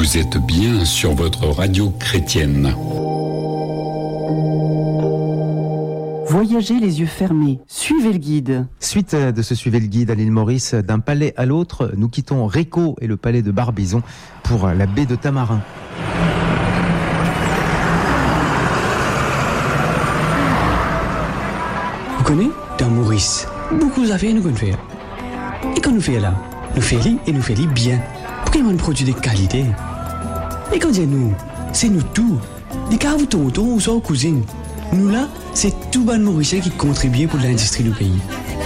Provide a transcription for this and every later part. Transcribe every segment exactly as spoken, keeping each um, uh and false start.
Vous êtes bien sur votre radio chrétienne. Voyagez les yeux fermés, suivez le guide. Suite de ce Suivez le guide à l'île Maurice, d'un palais à l'autre, nous quittons Réco et le palais de Barbizon pour la baie de Tamarin. Vous connaissez dans Maurice, beaucoup d'affaires nous connaissons faire. Et quand nous faisons là, nous faisons et nous faisons bien. Pour qu'il y ait un produit de qualité. Et quand dit nous, c'est nous tout. Des cas vous tontons ou soit aux cousines. Nous là, c'est tout ban Mauricien qui contribue pour l'industrie du pays.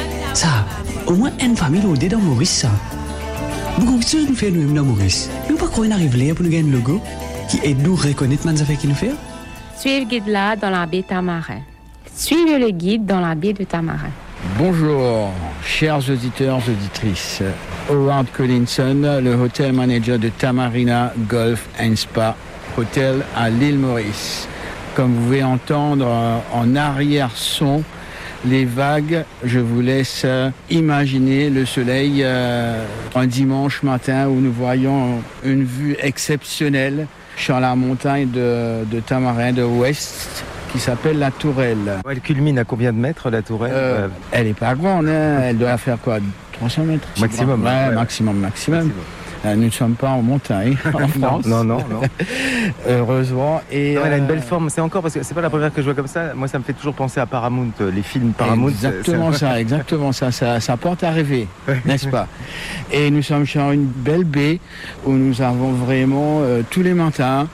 Ça, au moins une famille au dé dans Maurice, ça. Beaucoup de choses nous fait nous-mêmes dans Maurice. Nous pas croire qu'on arrive là pour nous gagner un logo qui aide nous à reconnaître les affaires qu'il nous fait. Suivez le guide là dans la baie Tamarin. Suivez le guide dans la baie de Tamarin. Bonjour, chers auditeurs, auditrices. Howard Collinson, le hotel manager de Tamarina Golf and Spa Hotel à l'île Maurice. Comme vous pouvez entendre en arrière-son les vagues, je vous laisse imaginer le soleil euh, un dimanche matin où nous voyons une vue exceptionnelle sur la montagne de, de Tamarin de Ouest qui s'appelle la Tourelle. Elle culmine à combien de mètres la Tourelle euh, Elle n'est pas grande, hein. Elle doit faire quoi, trois cents mètres maximum. Ouais, ouais, maximum, maximum. maximum. Euh, nous ne sommes pas en montagne en France. Non, non, non. Heureusement. Et non, elle a une euh... belle forme. C'est encore parce que c'est pas la première que je vois comme ça. Moi, ça me fait toujours penser à Paramount, les films Paramount. Exactement c'est... ça, exactement ça, ça. Ça porte à rêver, n'est-ce pas? Et nous sommes sur une belle baie où nous avons vraiment euh, tous les matins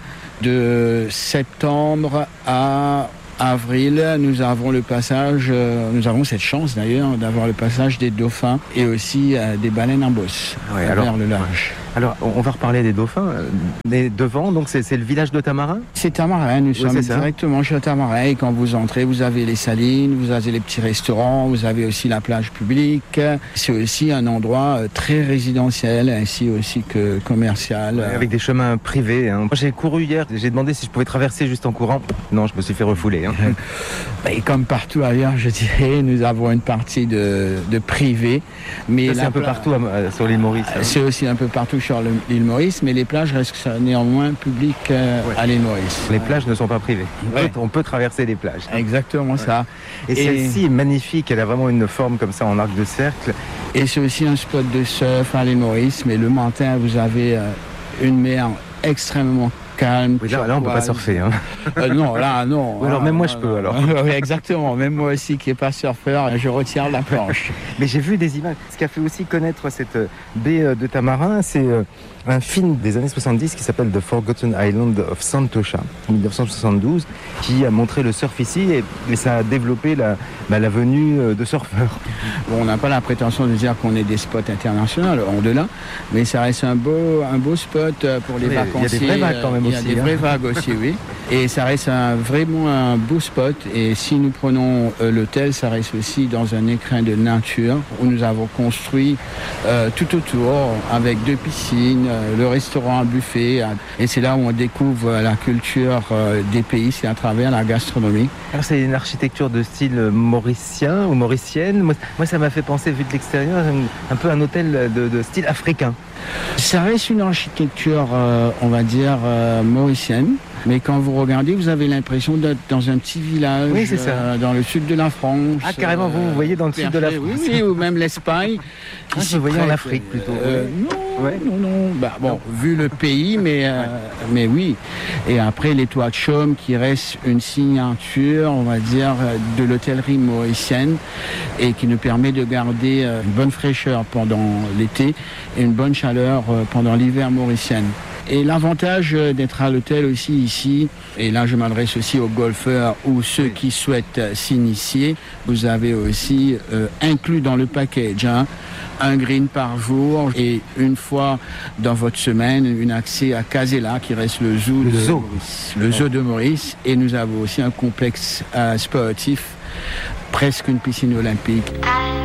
de septembre à avril, nous avons le passage, euh, nous avons cette chance d'ailleurs d'avoir le passage des dauphins et aussi euh, des baleines en bosse ouais, vers alors, le large. Alors, on va reparler des dauphins. Mais devant, donc c'est, c'est le village de Tamarin ? C'est Tamarin, nous oui, sommes directement chez Tamarin. Et quand vous entrez, vous avez les salines, vous avez les petits restaurants, vous avez aussi la plage publique. C'est aussi un endroit très résidentiel, ainsi aussi que commercial. Ouais, avec des chemins privés. Hein. Moi, j'ai couru hier, j'ai demandé si je pouvais traverser juste en courant. Non, je me suis fait refouler. Hein. Et comme partout ailleurs, je dirais, nous avons une partie de, de privé. Mais ça, c'est un peu pla... partout à, sur l'île Maurice. Hein. C'est aussi un peu partout sur l'île Maurice, mais les plages restent néanmoins publiques euh, ouais. à l'île Maurice. Les plages ne sont pas privées. On, ouais. peut, on peut traverser les plages. Exactement ouais. ça. Et, et celle-ci est magnifique, elle a vraiment une forme comme ça en arc de cercle. Et c'est aussi un spot de surf à l'île Maurice, mais le matin, vous avez euh, une mer extrêmement calme. Oui, là, là, on ne peut pas surfer. Hein. Euh, non, là, non. Ou alors, là, même moi, non, je peux, non. alors. Oui, exactement. Même moi aussi, qui n'est pas surfeur, je retire la planche. Mais j'ai vu des images. Ce qui a fait aussi connaître cette baie de Tamarin, c'est un film des années soixante-dix qui s'appelle The Forgotten Island of Santocha, en dix-neuf cent soixante-douze, qui a montré le surf ici et, et ça a développé la, bah, la venue de surfeurs. Bon, on n'a pas la prétention de dire qu'on est des spots internationaux, au-delà, mais ça reste un beau, un beau spot pour les oui, vacanciers. Il y a des vraies vagues quand même aussi. Il y a des vraies hein. vagues aussi, oui. Et ça reste un, vraiment un beau spot. Et si nous prenons euh, l'hôtel, ça reste aussi dans un écrin de nature où nous avons construit euh, tout autour avec deux piscines, euh, le restaurant à buffet. Et c'est là où on découvre la culture euh, des pays, c'est à travers la gastronomie. Alors c'est une architecture de style mauricien ou mauricienne. Moi, moi ça m'a fait penser, vu de l'extérieur, un, un peu un hôtel de, de style africain. Ça reste une architecture, euh, on va dire, euh, mauricienne. Mais quand vous regardez, vous avez l'impression d'être dans un petit village, oui, c'est ça. Euh, dans le sud de la France. Ah, carrément, euh, vous vous voyez dans le sud de la France. Oui, oui, ou même l'Espagne. Ah, je voyais en Afrique plutôt. Euh, non, ouais. non, non. Bah, bon, non. Vu le pays, mais, euh, mais oui. Et après, les toits de chaume qui restent une signature, on va dire, de l'hôtellerie mauricienne et qui nous permet de garder une bonne fraîcheur pendant l'été et une bonne chaleur pendant l'hiver mauricienne. Et l'avantage d'être à l'hôtel aussi ici, et là je m'adresse aussi aux golfeurs ou ceux qui souhaitent s'initier, vous avez aussi euh, inclus dans le package hein, un green par jour et une fois dans votre semaine, un accès à Casella qui reste le zoo, le de, zoo. Maurice, le zoo de Maurice. Et nous avons aussi un complexe euh, sportif, presque une piscine olympique.